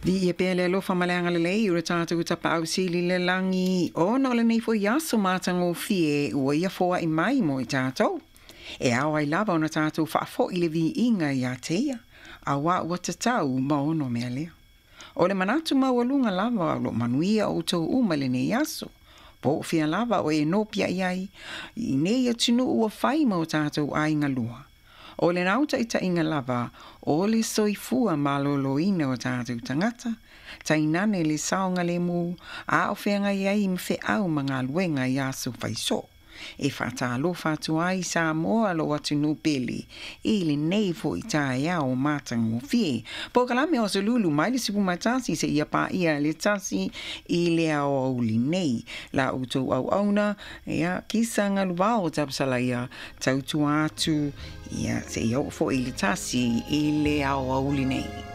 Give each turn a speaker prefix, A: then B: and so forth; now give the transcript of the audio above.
A: Vi e pele lo fa maleanga le lei ura tātou tapa au sili le langi o na le nei fo yaso mātango fie ua ia foa I mai mo I tātou. E au ai lava ona tātou whaafo I le vi inga I a teia, a wā ua tatau ma ono mea lea. O le manatu maualunga lava lo manuia o tau uma le nei yaso, po fia lava o e nopia iai, I nei atunu ua whai mo tātou a inga lua. O le nauta I ta inga lava, o le soifua malolo ina o tātou tangata, ta inane le saonga le mu, a o whenga iai mwhe au mga luenga I aso whaiso. E whata alo whatu ai sa moa lo atu nupele, e le neifo I tae au mātango fie. Po kalame o se lulu mai le sipu matasi se ia pa ia le tasi I le au au li nei. La utou au auna, ia kisa ngalubao tapsala ia tautu atu, ia se ia fo I le tasi I le au au li nei.